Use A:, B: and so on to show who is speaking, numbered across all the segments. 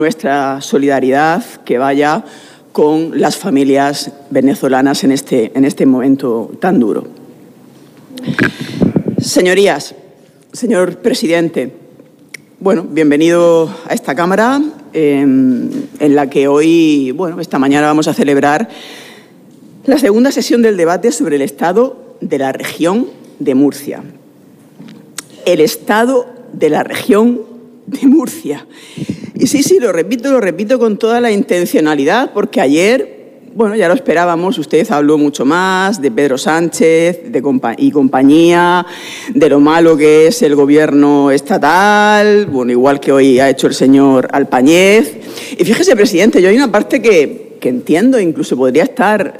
A: Nuestra solidaridad que vaya con las familias venezolanas en este momento tan duro. Señorías, señor presidente, bueno, bienvenido a esta Cámara en la que hoy, esta mañana vamos a celebrar la segunda sesión del debate sobre el estado de la región de Murcia. El estado de la región de Murcia. Y sí, lo repito con toda la intencionalidad, porque ayer, ya lo esperábamos, usted habló mucho más de Pedro Sánchez y compañía, de lo malo que es el gobierno estatal, igual que hoy ha hecho el señor Alpañez. Y fíjese, presidente, yo hay una parte que entiendo, incluso podría estar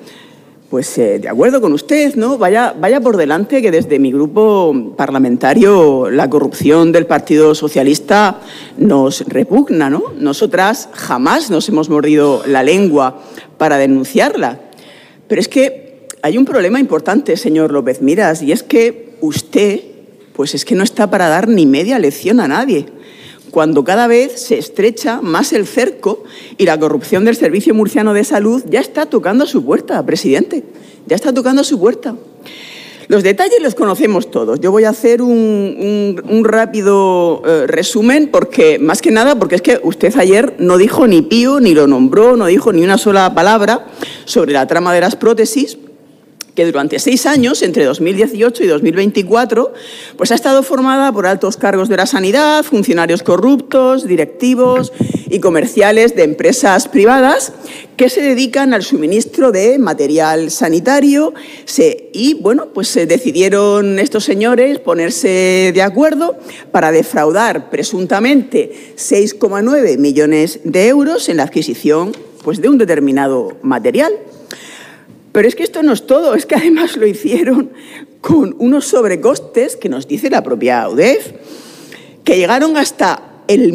A: de acuerdo con usted, ¿no? Vaya por delante que desde mi grupo parlamentario la corrupción del Partido Socialista nos repugna, ¿no? Nosotras jamás nos hemos mordido la lengua para denunciarla. Pero es que hay un problema importante, señor López Miras, y es que usted, es que no está para dar ni media lección a nadie, cuando cada vez se estrecha más el cerco y la corrupción del Servicio Murciano de Salud ya está tocando a su puerta, presidente, ya está tocando a su puerta. Los detalles los conocemos todos. Yo voy a hacer un rápido resumen, más que nada porque es que usted ayer no dijo ni pío, ni lo nombró, no dijo ni una sola palabra sobre la trama de las prótesis, que durante 6 años, entre 2018 y 2024, ha estado formada por altos cargos de la sanidad, funcionarios corruptos, directivos y comerciales de empresas privadas que se dedican al suministro de material sanitario. Se decidieron estos señores ponerse de acuerdo para defraudar presuntamente 6,9 millones de euros en la adquisición de un determinado material. Pero es que esto no es todo, es que además lo hicieron con unos sobrecostes que nos dice la propia UDEF, que llegaron hasta el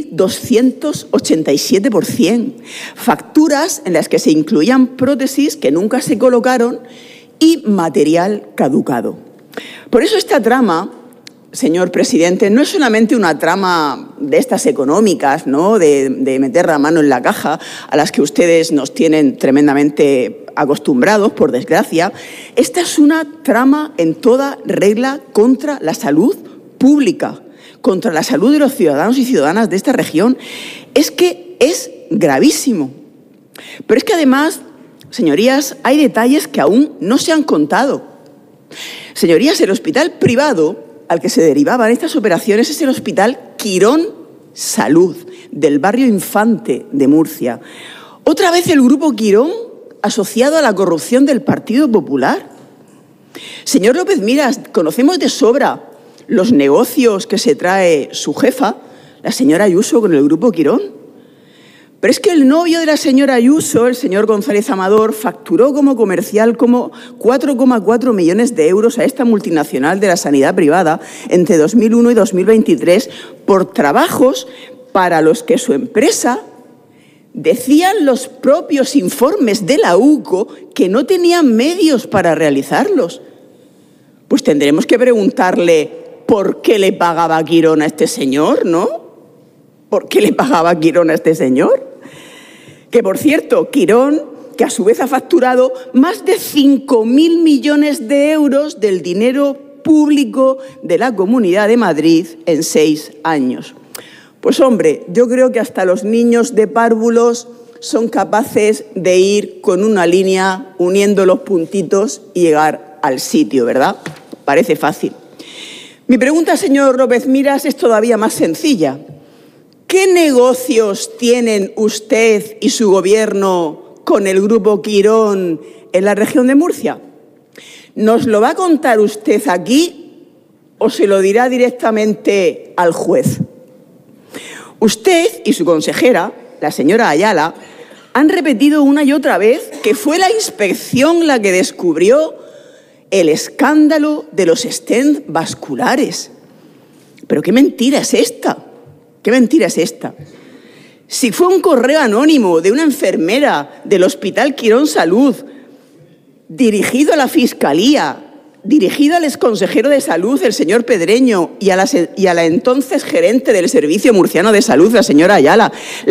A: 1.287%. Facturas en las que se incluían prótesis que nunca se colocaron y material caducado. Por eso esta trama, señor presidente, no es solamente una trama de estas económicas, ¿no? de meter la mano en la caja, a las que ustedes nos tienen tremendamente acostumbrados, por desgracia. Esta es una trama en toda regla contra la salud pública, contra la salud de los ciudadanos y ciudadanas de esta región. Es que es gravísimo. Pero es que además, señorías, hay detalles que aún no se han contado. Señorías, el hospital privado al que se derivaban estas operaciones es el Hospital Quirón Salud, del barrio Infante de Murcia. Otra vez el grupo Quirón asociado a la corrupción del Partido Popular. Señor López Miras, conocemos de sobra los negocios que se trae su jefa, la señora Ayuso, con el grupo Quirón. Pero es que el novio de la señora Ayuso, el señor González Amador, facturó como comercial como 4,4 millones de euros a esta multinacional de la sanidad privada entre 2001 y 2023 por trabajos para los que su empresa, decían los propios informes de la UCO, que no tenían medios para realizarlos. Pues tendremos que preguntarle por qué le pagaba Quirón a este señor, ¿no? ¿Por qué le pagaba Quirón a este señor? Que, por cierto, Quirón, que a su vez ha facturado más de 5.000 millones de euros del dinero público de la Comunidad de Madrid en 6 años. Pues hombre, yo creo que hasta los niños de párvulos son capaces de ir con una línea uniendo los puntitos y llegar al sitio, ¿verdad? Parece fácil. Mi pregunta, señor López Miras, es todavía más sencilla. ¿Qué negocios tienen usted y su gobierno con el grupo Quirón en la región de Murcia? ¿Nos lo va a contar usted aquí o se lo dirá directamente al juez? Usted y su consejera, la señora Ayala, han repetido una y otra vez que fue la inspección la que descubrió el escándalo de los stents vasculares. ¿Pero qué mentira es esta? ¿Qué mentira es esta? Si fue un correo anónimo de una enfermera del Hospital Quirón Salud dirigido a la Fiscalía dirigida al exconsejero de Salud, el señor Pedreño, y a la entonces gerente del Servicio Murciano de Salud, la señora Ayala.